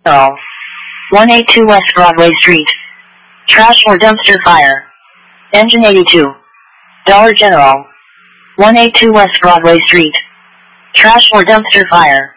General. 182 West Broadway Street. Trash or dumpster fire. Engine 82. Dollar General. 182 West Broadway Street. Trash or dumpster fire.